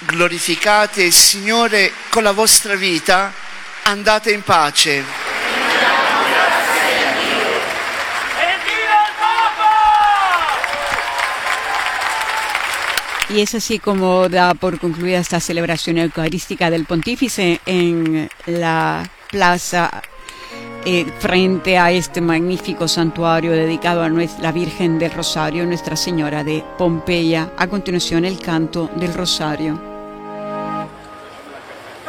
glorificate il Signore con la vostra vita, andate in pace. Y es así como da por concluida esta celebración eucarística del Pontífice en la plaza frente a este magnífico santuario dedicado a la Virgen del Rosario, Nuestra Señora de Pompeya. A continuación, el canto del Rosario.